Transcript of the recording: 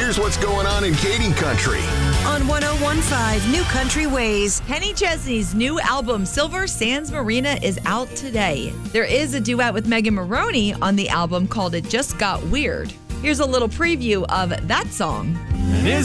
here's what's going on in Kading Country. On 101.5 New Country Ways. Kenny Chesney's new album, Silver Sands Marina, is out today. There is a duet with Megan Maroney on the album called It Just Got Weird. Here's a little preview of that song. Is